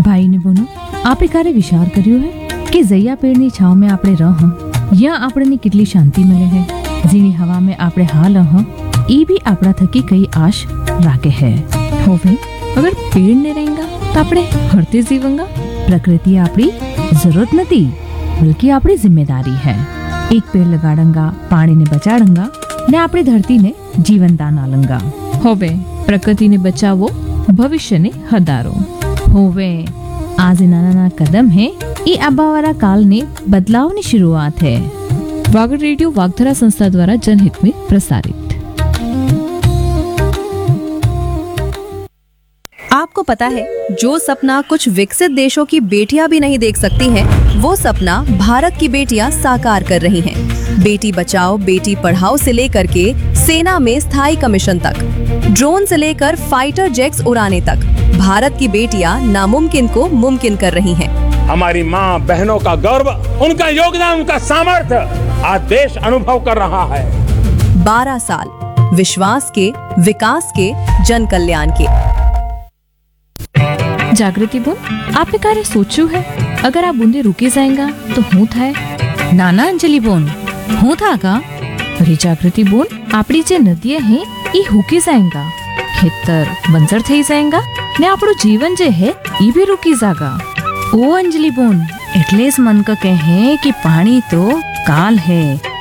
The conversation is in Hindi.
ભાઈ ને બોનો આપે ક્યારે વિચાર કર્યો હે કે જૈયા પેડની છાવ में આપણે રહ यहाँ આપણને કેટલી શાંતિ મળે है। जीनी हवा में આપણે हाल ई भी આપણા થકી કઈ આશ રાખે है। होवे अगर पेड़ ने रहेगा तो આપણે हरते जीवंगा। प्रकृति આપણી जरूरत नहीं बल्कि આપણી जिम्मेदारी है। एक पेड़ लगाड़ंगा, पानी ने बचाड़ंगा ने આપણી धरती ने जीवन दान आलंगा। होवे प्रकृति ने बचावो भविष्य ने हदारो। होवे आज नाना नाना कदम है ये आबावारा काल ने बदलाव की शुरुआत है। वागड़ रेडियो वागधरा संस्था द्वारा जनहित में प्रसारित। आपको पता है जो सपना कुछ विकसित देशों की बेटियां भी नहीं देख सकती हैं, वो सपना भारत की बेटियां साकार कर रही हैं। बेटी बचाओ बेटी पढ़ाओ से लेकर के सेना में स्थायी कमीशन तक, ड्रोन से लेकर फाइटर जेट्स उड़ाने तक, भारत की बेटियां नामुमकिन को मुमकिन कर रही हैं। हमारी माँ बहनों का गौरव, उनका योगदान, उनका सामर्थ्य आज देश अनुभव कर रहा है। 12 साल विश्वास के, विकास के, जन कल्याण के। जागृति बोन आपने कार्य सोचू है अगर आप बूंदे रुके जाएगा तो हूँ था नाना अंजलि बोन हूँ था का। अरे जागृति बोन आपड़ी जे नदियां हैं ये हुकी जाएगा, खेतर बंजर थई जाएगा ने आपड़ो जीवन जे है ये भी रुकी जागा। ओ अंजलि बोन एटले मन का कहे कि पानी तो काल है